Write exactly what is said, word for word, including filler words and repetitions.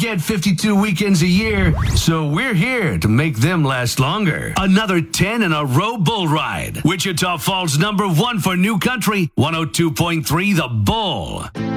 get fifty-two weekends a year, so we're here to make them last longer. Another ten in a row bull ride. Wichita Falls number one for New Country, one oh two point three The Bull.